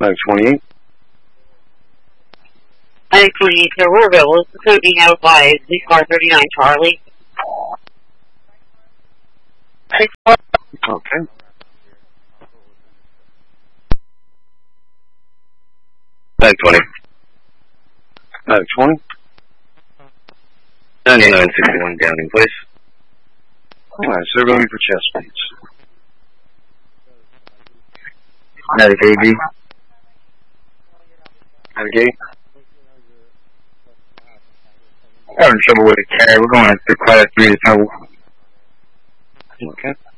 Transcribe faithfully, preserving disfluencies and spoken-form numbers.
nine twenty-eight. nine twenty-eight, sir, we're available. The code being notified, police car thirty-nine Charlie. Okay. nine twenty. nine twenty. ninety-nine sixty-one Downing Place. Alright, so going for chest beats. ninety K G. ninety K. Having trouble with the carry. We're going to class three to trouble. Okay.